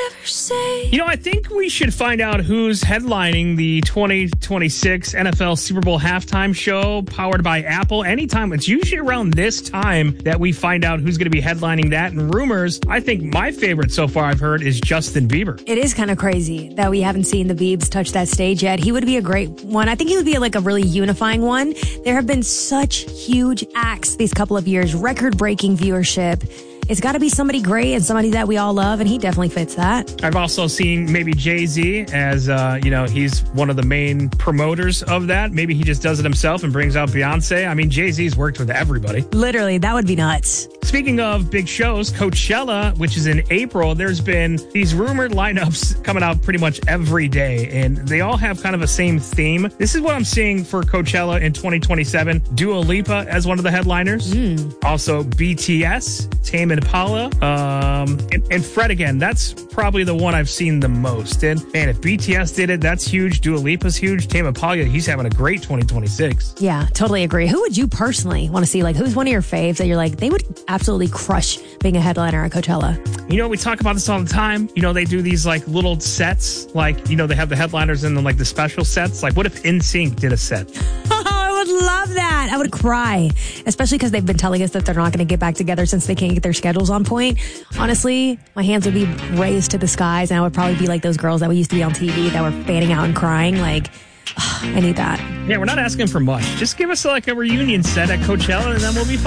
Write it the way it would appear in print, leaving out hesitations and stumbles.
I think we should find out who's headlining the 2026 NFL Super Bowl halftime show powered by Apple. Anytime, it's usually around this time that we find out who's going to be headlining that. And rumors, I think my favorite so far I've heard is Justin Bieber. It is kind of crazy that we haven't seen the Biebs touch that stage yet. He would be a great one. I think he would be like a really unifying one. There have been such huge acts these couple of years, record-breaking viewership. It's got to be somebody great and somebody that we all love, and he definitely fits that. I've also seen maybe Jay-Z as, he's one of the main promoters of that. Maybe he just does it himself and brings out Beyonce. I mean, Jay-Z's worked with everybody. Literally, that would be nuts. Speaking of big shows, Coachella, which is in April, there's been these rumored lineups coming out pretty much every day, and they all have kind of a same theme. This is what I'm seeing for Coachella in 2027. Dua Lipa as one of the headliners. Also, BTS, Tame Impala, and Fred again. That's probably the one I've seen the most. And man, if BTS did it, that's huge. Dua Lipa's huge. Tame Impala, he's having a great 2026. Yeah, totally agree. Who would you personally want to see? Like, who's one of your faves that you're like, they would absolutely crush being a headliner at Coachella? We talk about this all the time. They do these like little sets, like, they have the headliners and then like the special sets. Like, what if NSYNC did a set? I would love that. I would cry, especially because they've been telling us that they're not going to get back together since they can't get their schedules on point. Honestly, my hands would be raised to the skies, and I would probably be like those girls that we used to be on TV that were fanning out and crying. Like, I need that. Yeah, we're not asking for much. Just give us like a reunion set at Coachella, and then we'll be fine.